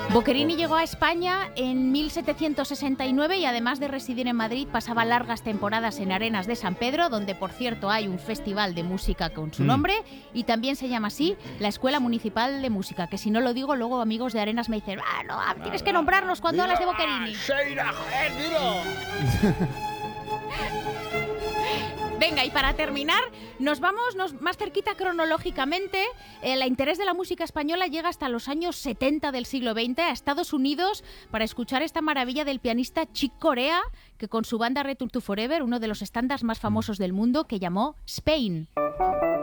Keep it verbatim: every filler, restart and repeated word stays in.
Boccherini llegó a España en mil setecientos sesenta y nueve y además de residir en Madrid pasaba largas temporadas en Arenas de San Pedro, donde por cierto hay un festival de música con su mm. nombre y también se llama así la Escuela Municipal de Música, que si no lo digo luego amigos de Arenas me dicen ah, no, ah, tienes que nombrarlos cuando hablas de Boccherini. Sheira, joder, dilo. Venga, y para terminar, nos vamos nos, más cerquita cronológicamente. El interés de la música española llega hasta los años setenta del siglo veinte a Estados Unidos para escuchar esta maravilla del pianista Chick Corea, que con su banda Return to Forever, uno de los estándares más famosos del mundo, que llamó Spain.